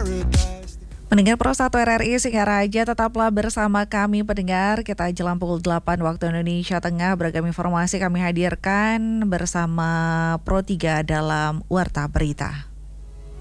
Pendengar Pro 1 RRI Singaraja, tetaplah bersama kami pendengar. Kita jelang pukul 8 waktu Indonesia Tengah. Beragam informasi kami hadirkan bersama Pro 3 dalam Warta Berita.